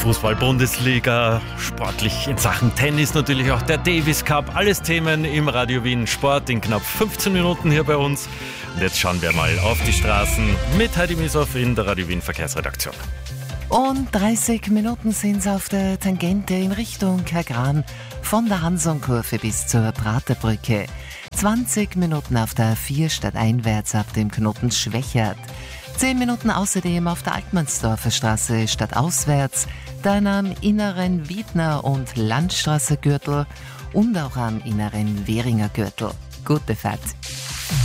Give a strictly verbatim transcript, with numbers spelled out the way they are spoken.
Fußball-Bundesliga, sportlich in Sachen Tennis natürlich auch der Davis Cup. Alles Themen im Radio Wien Sport in knapp fünfzehn Minuten hier bei uns. Und jetzt schauen wir mal auf die Straßen mit Heidi Misow in der Radio Wien Verkehrsredaktion. Und dreißig Minuten sind es auf der Tangente in Richtung Kagran von der Hansonkurve bis zur Praterbrücke. zwanzig Minuten auf der A vier stadteinwärts ab dem Knoten Schwächert. zehn Minuten außerdem auf der Altmannsdorfer Straße stadtauswärts, dann am inneren Wiedner- und Landstraße Gürtel und auch am inneren Währinger Gürtel. Gute Fahrt!